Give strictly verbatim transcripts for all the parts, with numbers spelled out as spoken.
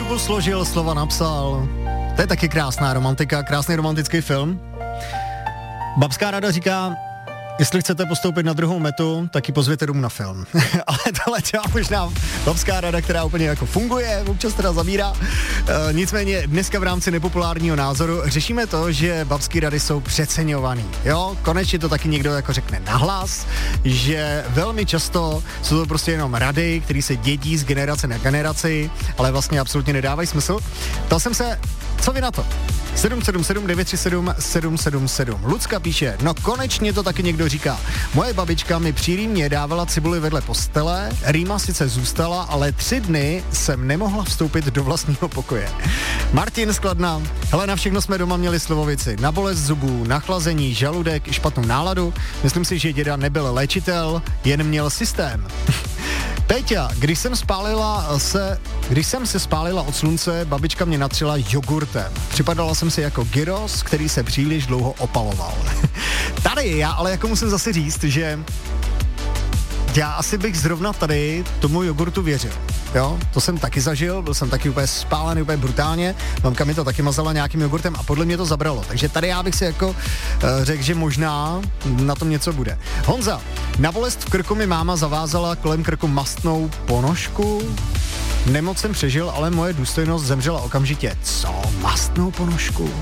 Hudbu složil, slova napsal. To je taky krásná romantika, krásný romantický film. Babská rada říká, jestli chcete postoupit na druhou metu, tak ji pozvěte domů na film. Ale tohle třeba možná babská rada, která úplně jako funguje, občas teda zabírá. E, nicméně dneska v rámci nepopulárního názoru řešíme to, že babský rady jsou přeceňovaný. Jo, konečně to taky někdo jako řekne nahlas, že velmi často jsou to prostě jenom rady, které se dědí z generace na generaci, ale vlastně absolutně nedávají smysl. Ptal jsem se, co vy na to? sedm sedm sedm devět tři sedm sedm sedm sedm. Lucka píše, no konečně to taky někdo říká. Moje babička mi při rýmě dávala cibuli vedle postele, rýma sice zůstala, ale tři dny jsem nemohla vstoupit do vlastního pokoje. Martin z Kladna, hele, na všechno jsme doma měli slovovici. Na bolest zubů, na chlazení, žaludek, špatnou náladu. Myslím si, že děda nebyl léčitel, jen měl systém. Péťa, když jsem spálila se, když jsem se spálila od slunce, babička mě natřela jogurtem. Připadala jsem si jako gyros, který se příliš dlouho opaloval. Tady já ale jako musím zase říct, že já asi bych zrovna tady tomu jogurtu věřil. Jo, to jsem taky zažil, byl jsem taky úplně spálený, úplně brutálně, mamka mi to taky mazala nějakým jogurtem a podle mě to zabralo. Takže tady já bych si jako uh, řekl, že možná na tom něco bude. Honza, na bolest v krku mi máma zavázala kolem krku mastnou ponožku. Nemoc jsem přežil, ale moje důstojnost zemřela okamžitě. Co? Mastnou ponožku?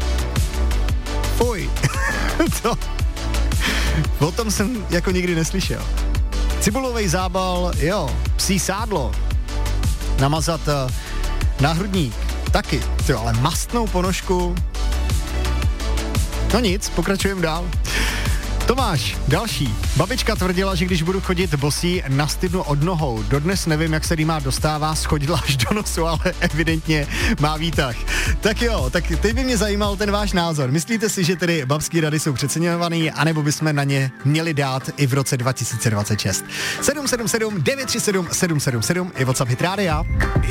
Fuj. to... O tom jsem jako nikdy neslyšel. Cibulovej zábal, jo, psí sádlo, namazat uh, náhrudník, taky, jo, ale mastnou ponožku, no nic, pokračujeme dál. Tomáš, další. Babička tvrdila, že když budu chodit bosí, nastydnu od nohou. Dodnes nevím, jak se rýma dostává, schodila až do nosu, ale evidentně má výtah. Tak jo, tak teď by mě zajímal ten váš názor. Myslíte si, že tedy babský rady jsou přeceňovaný, anebo bychom na ně měli dát i v roce dva tisíce dvacet šest? sedm sedm sedm devět tři sedm sedm sedm sedm je WhatsApp Hit Rádia.